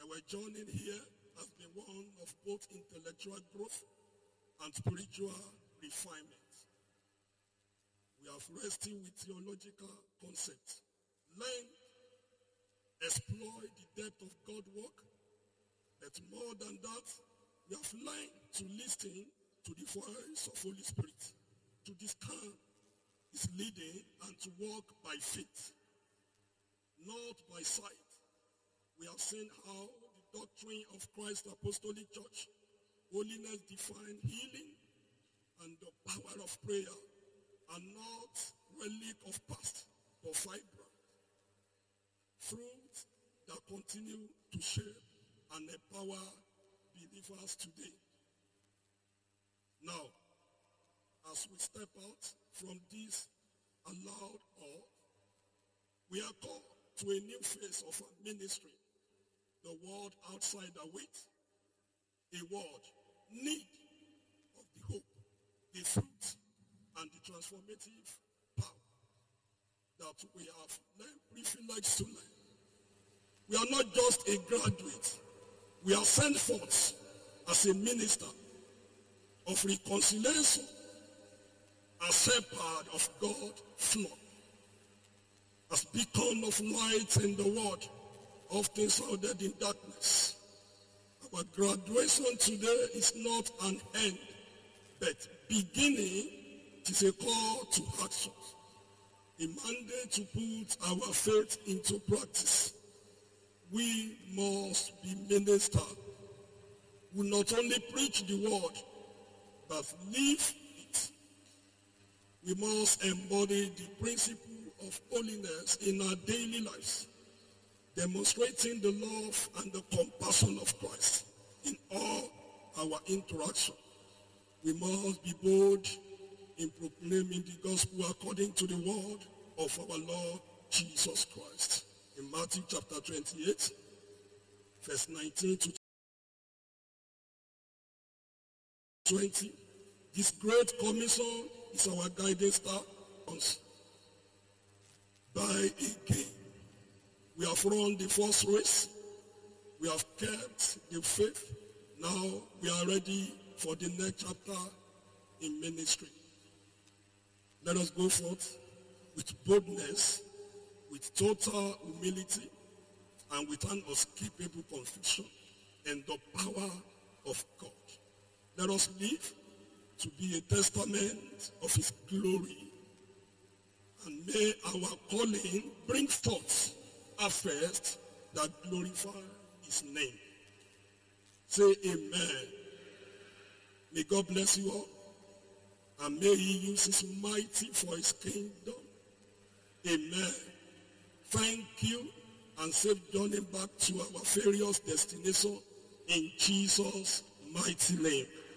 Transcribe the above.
Our journey here has been one of both intellectual growth and spiritual refinement. We have wrestled with theological concepts, learned, explored the depth of God's work, but more than that, we have learned to listen to the voice of Holy Spirit, to discern His leading and to walk by faith, not by sight. We have seen how the doctrine of Christ's Apostolic Church, holiness defined healing, and the power of prayer are not relic of past, but vibrant fruits that continue to shape and empower believers today. Now, as we step out from this allowed or we are called to a new phase of our ministry. The world outside awaits. A world need of the hope, the fruit, and the transformative power that we have learned privileged to learn. We are not just a graduate. We are sent forth as a minister of reconciliation, a shepherd of God's flock, as beacon of light in the world, often shrouded in darkness. Our graduation today is not an end, but beginning. It is a call to action, a mandate to put our faith into practice. We must be ministers who not only preach the word, but live it. We must embody the principle of holiness in our daily lives, demonstrating the love and the compassion of Christ in all our interaction. We must be bold in proclaiming the gospel according to the word of our Lord Jesus Christ. In Matthew chapter 28, verse 19 to 20, this great commission is our guiding star. By again, we have run the first race. We have kept the faith. Now we are ready for the next chapter in ministry. Let us go forth with boldness, with total humility, and with an unspeakable conviction and the power of God. Let us live to be a testament of His glory. And may our calling bring forth a first that glorify His name. Say amen. May God bless you all. And may He use His mighty for His kingdom. Amen. Thank you and safe journey back to our various destinations in Jesus' mighty name.